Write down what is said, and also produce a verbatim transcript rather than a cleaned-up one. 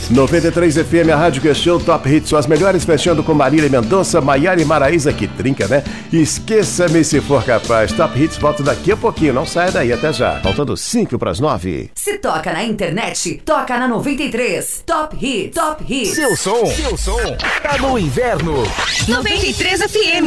noventa e três F M, a Rádio que show Top Hits, são as melhores, fechando com Marília Mendonça, Maiara e Maraísa, que trinca, né? Esqueça-me se for capaz. Top Hits volta daqui a pouquinho, não saia daí, até já. Faltando cinco para as nove. Se toca na internet, toca na noventa e três. Top Hits, Top Hits. Seu som, seu som, tá no inverno. noventa e três F M.